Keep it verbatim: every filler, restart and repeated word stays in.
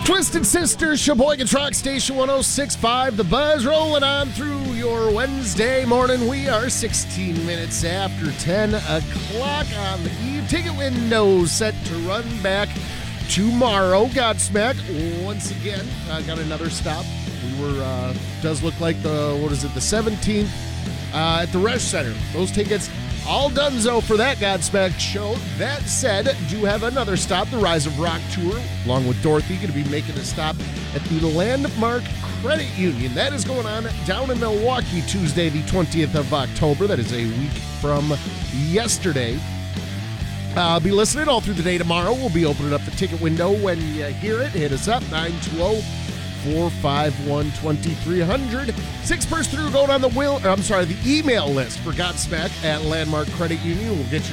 Twisted Sisters, Sheboygan Truck Station one oh six point five. The Buzz rolling on through your Wednesday morning. We are sixteen minutes after ten o'clock on the eve. Ticket window set to run back tomorrow. Godsmack once again. I uh, got another stop. We were, uh, does look like the, what is it, the seventeenth uh, at the Resch Center. Those tickets all donezo for that Godsmack show. That said, do have another stop, the Rise of Rock Tour, along with Dorothy, going to be making a stop at the Landmark Credit Union. That is going on down in Milwaukee Tuesday, the twentieth of October. That is a week from yesterday. Uh, I'll be listening all through the day tomorrow. We'll be opening up the ticket window when you hear it. Hit us up, nine two zero, four five one, two three zero zero. Six person through going on the will, or I'm sorry, the email list for Godsmack at Landmark Credit Union. We'll get your